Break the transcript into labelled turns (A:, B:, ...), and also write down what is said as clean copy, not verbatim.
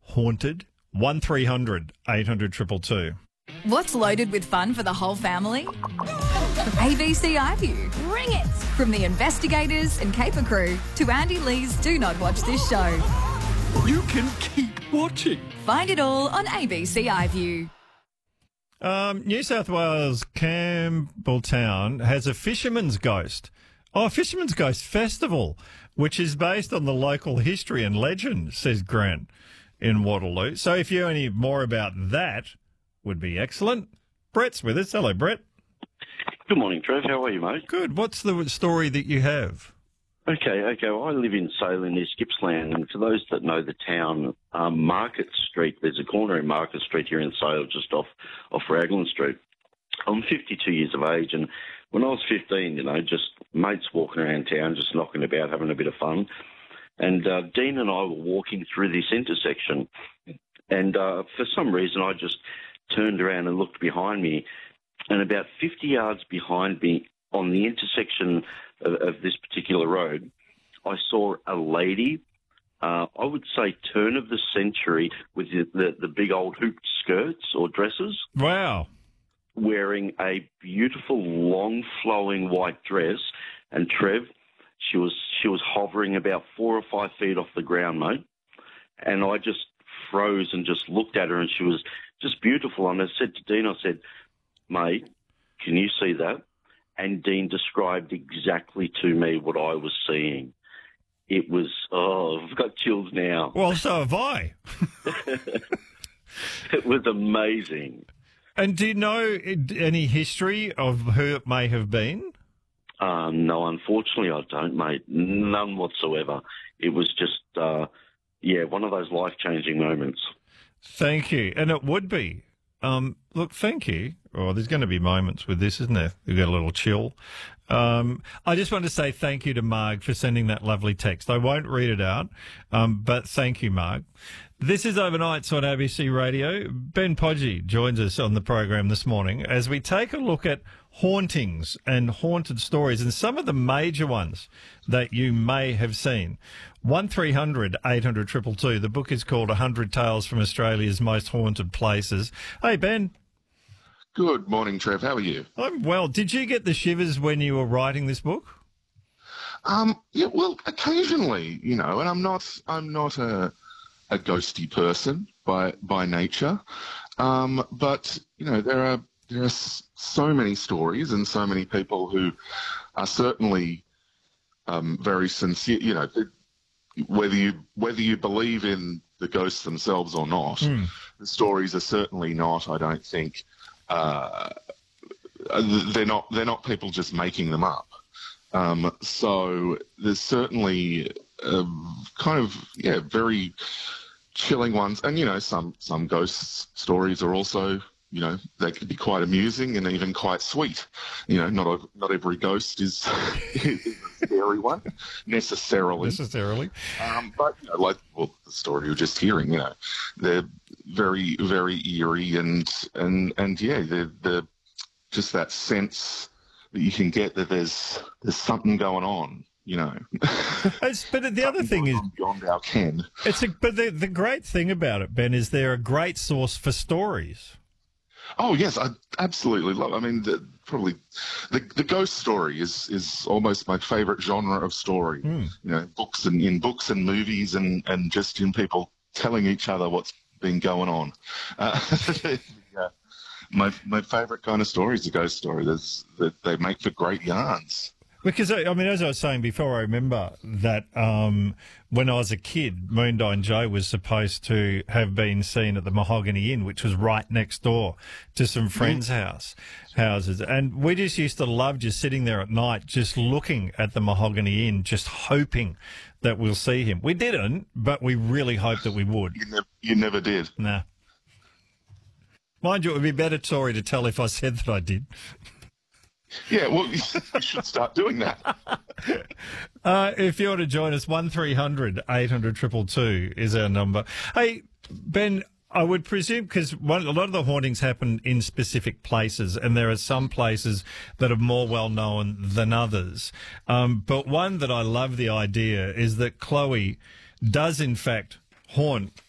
A: haunted? 1300 800 222.
B: What's loaded with fun for the whole family? ABC iView. Bring it! From the investigators and caper crew to Andy Lee's Do Not Watch This Show.
C: You can keep watching.
B: Find it all on ABC iView.
A: New South Wales Campbelltown has a Fisherman's Ghost. Oh, a Fisherman's Ghost Festival, which is based on the local history and legend, says Grant in Waterloo. So if you know more about that, would be excellent. Brett's with us. Hello, Brett.
D: Good morning, Trev. How are you, mate?
A: Good. What's the story that you have?
D: Okay. Well, I live in Salem near Gippsland, and for those that know the town, Market Street, there's a corner in Market Street here in Salem, just off Raglan Street. I'm 52 years of age, and when I was 15, just mates walking around town, just knocking about, having a bit of fun. And Dean and I were walking through this intersection, and for some reason I just turned around and looked behind me, and about 50 yards behind me on the intersection of this particular road, I saw a lady, I would say turn of the century, with the big old hooped skirts or dresses.
A: Wow.
D: Wearing a beautiful, long, flowing white dress. And Trev, she was hovering about 4 or 5 feet off the ground, mate. And I just froze and just looked at her, and she was just beautiful. And I said to Dean, mate, can you see that? And Dean described exactly to me what I was seeing. It was, I've got chills now.
A: Well, so have I.
D: It was amazing.
A: And do you know any history of who it may have been?
D: No, unfortunately I don't, mate. None whatsoever. It was just, one of those life-changing moments.
A: Thank you. And it would be. Look, thank you. Oh, there's going to be moments with this, isn't there? You get a little chill. I just want to say thank you to Marg for sending that lovely text. I won't read it out, but thank you, Marg. This is Overnights on ABC Radio. Ben Podgy joins us on the program this morning as we take a look at hauntings and haunted stories and some of the major ones that you may have seen. 1300 800 222. The book is called 100 Tales from Australia's Most Haunted Places. Hey, Ben.
E: Good morning, Trev. How are you?
A: I'm well. Did you get the shivers when you were writing this book?
E: Yeah, well, occasionally, and I'm not a ghosty person by nature, but there are so many stories and so many people who are certainly very sincere. Whether you believe in the ghosts themselves or not, the stories are certainly not. I don't think they're not people just making them up. So there's certainly very chilling ones, and some ghost stories are also they can be quite amusing and even quite sweet. Not every ghost is a scary one necessarily. But the story you're just hearing, they're very, very eerie and yeah, they're just that sense that you can get that there's something going on.
A: But the other thing is
E: beyond our ken.
A: But the great thing about it, Ben, is they're a great source for stories.
E: Oh yes, I absolutely love. I mean, probably the ghost story is almost my favourite genre of story. Books and movies and just in people telling each other what's been going on. My favourite kind of story is a ghost story. They make for great yarns.
A: Because, I mean, as I was saying before, I remember that when I was a kid, Moondyne Joe was supposed to have been seen at the Mahogany Inn, which was right next door to some friends' houses. And we just used to love just sitting there at night, just looking at the Mahogany Inn, just hoping that we'll see him. We didn't, but we really hoped that we would.
E: You never did.
A: Nah. Mind you, it would be a better story to tell if I said that I did.
E: Yeah, well, you should start doing that.
A: If you want to join us, 1300 800 222 is our number. Hey, Ben, I would presume, because a lot of the hauntings happen in specific places, and there are some places that are more well-known than others. But one that I love the idea is that Chloe does, in fact, haunt